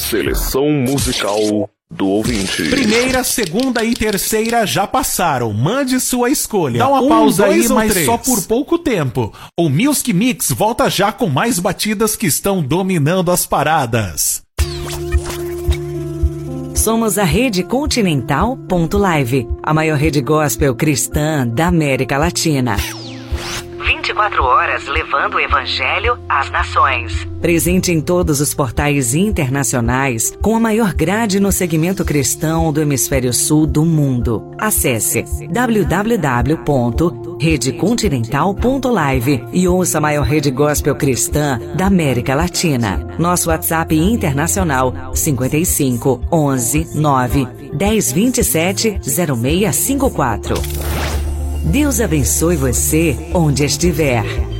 Seleção musical do ouvinte. Primeira, segunda e terceira já passaram. Mande sua escolha. Dá uma pausa aí, mas só por pouco tempo. O Music Mix volta já com mais batidas que estão dominando as paradas. Somos a Rede Continental.live, a maior rede gospel cristã da América Latina. 24 horas levando o Evangelho às nações. Presente em todos os portais internacionais, com a maior grade no segmento cristão do hemisfério sul do mundo. Acesse www.redecontinental.live e ouça a maior rede gospel cristã da América Latina. Nosso WhatsApp internacional 55 11 9 10 27 0654. Deus abençoe você onde estiver.